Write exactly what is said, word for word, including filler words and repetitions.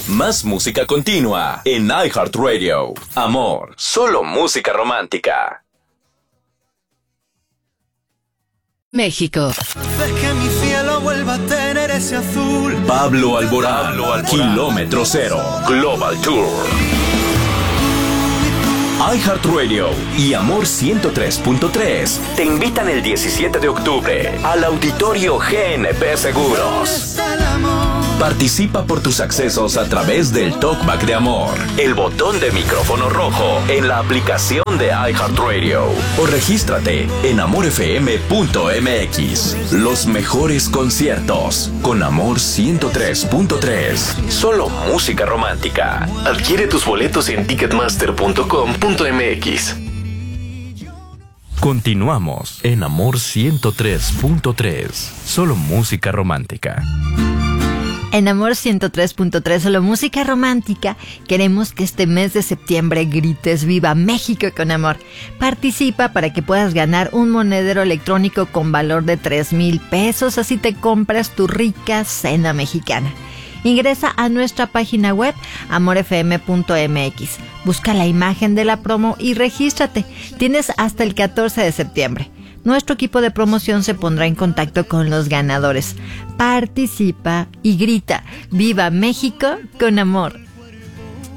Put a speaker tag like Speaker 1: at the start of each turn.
Speaker 1: Más música continua en iHeartRadio. Amor, solo música romántica.
Speaker 2: México.
Speaker 3: Haces que mi cielo vuelva a tener ese azul.
Speaker 1: Pablo Alborán, Pablo Alborán. Kilómetro Cero, Global Tour. iHeartRadio y Amor ciento tres punto tres te invitan el diecisiete de octubre al Auditorio G N P Seguros. Participa por tus accesos a través del Talkback de Amor, el botón de micrófono rojo en la aplicación de iHeartRadio o regístrate en amor f m punto m x. Los mejores conciertos con Amor ciento tres punto tres. Solo música romántica.
Speaker 4: Adquiere tus boletos en ticketmaster punto com punto m x.
Speaker 5: Continuamos en Amor ciento tres punto tres. Solo música romántica.
Speaker 6: En Amor ciento tres punto tres, solo música romántica, queremos que este mes de septiembre grites ¡Viva México con amor! Participa para que puedas ganar un monedero electrónico con valor de tres mil pesos, así te compras tu rica cena mexicana. Ingresa a nuestra página web amor f m punto m x, busca la imagen de la promo y regístrate. Tienes hasta el catorce de septiembre. Nuestro equipo de promoción se pondrá en contacto con los ganadores. Participa y grita ¡Viva México con amor!